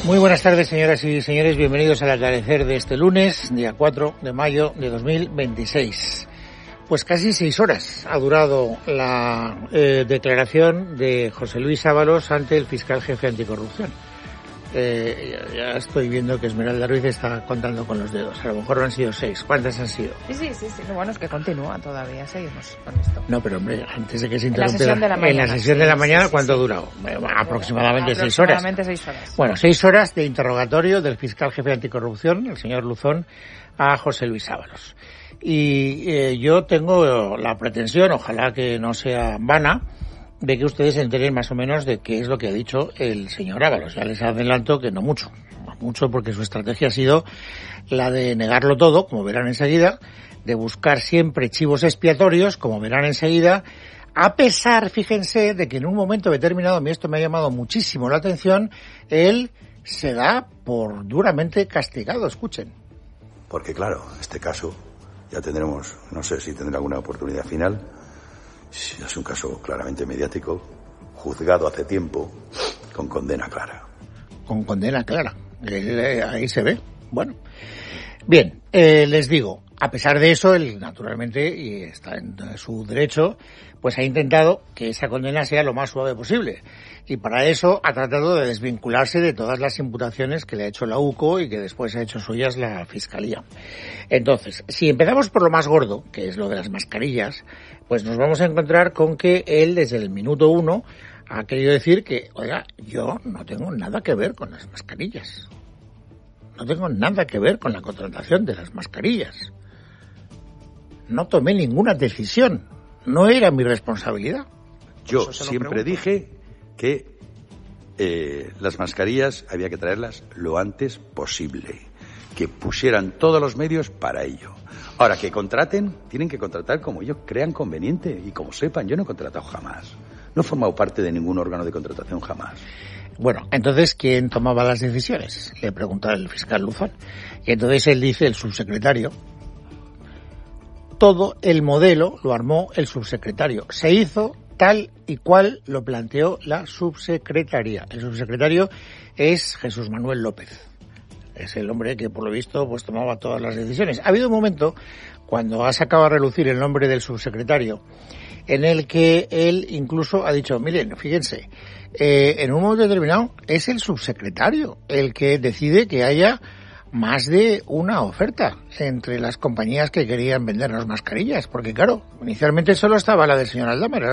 Muy buenas tardes, señoras y señores. Bienvenidos al atardecer de este lunes, día 4 de mayo de 2026. Pues casi 6 horas ha durado la declaración de José Luis Ábalos ante el fiscal jefe anticorrupción. Ya estoy viendo que Esmeralda Ruiz está contando con los dedos. A lo mejor no han sido 6. ¿Cuántas han sido? Sí. Lo bueno es que continúa todavía. Seguimos con esto. No, pero hombre, antes de que se interrumpiera. En la sesión de la mañana, ¿cuánto ha durado? Aproximadamente 6 horas. Aproximadamente 6 horas. Bueno, 6 horas de interrogatorio del fiscal jefe anticorrupción, el señor Luzón, a José Luis Ábalos. Y yo tengo la pretensión, ojalá que no sea vana, de que ustedes se enteren más o menos de qué es lo que ha dicho el señor Ábalos. Ya les adelanto que no mucho porque su estrategia ha sido la de negarlo todo, como verán enseguida, de buscar siempre chivos expiatorios, como verán enseguida, a pesar, fíjense, de que en un momento determinado, a mí esto me ha llamado muchísimo la atención, él se da por duramente castigado, escuchen. Porque claro, este caso ya tendremos, no sé si tendrá alguna oportunidad final. Es un caso claramente mediático, juzgado hace tiempo, con condena clara. Con condena clara. Ahí se ve. Bueno. Bien, les digo, a pesar de eso, él naturalmente, y está en su derecho, pues ha intentado que esa condena sea lo más suave posible. Y para eso ha tratado de desvincularse de todas las imputaciones que le ha hecho la UCO y que después ha hecho suyas la Fiscalía. Entonces, si empezamos por lo más gordo, que es lo de las mascarillas, pues nos vamos a encontrar con que él desde el minuto 1 ha querido decir que, oiga, yo no tengo nada que ver con las mascarillas. No tengo nada que ver con la contratación de las mascarillas. No tomé ninguna decisión. No era mi responsabilidad. Yo siempre dije que las mascarillas había que traerlas lo antes posible. Que pusieran todos los medios para ello. Ahora, que contraten, tienen que contratar como ellos crean conveniente y como sepan. Yo no he contratado jamás. No he formado parte de ningún órgano de contratación jamás. Bueno, entonces, ¿quién tomaba las decisiones? Le preguntaba el fiscal Luzón. Y entonces él dice, el subsecretario. Todo el modelo lo armó el subsecretario. Se hizo tal y cual lo planteó la subsecretaría. El subsecretario es Jesús Manuel López. Es el hombre que, por lo visto, pues tomaba todas las decisiones. Ha habido un momento, cuando ha sacado a relucir el nombre del subsecretario, en el que él incluso ha dicho, miren, fíjense, en un momento determinado es el subsecretario el que decide que haya más de una oferta entre las compañías que querían vendernos mascarillas, porque claro, inicialmente solo estaba la del señor Aldama,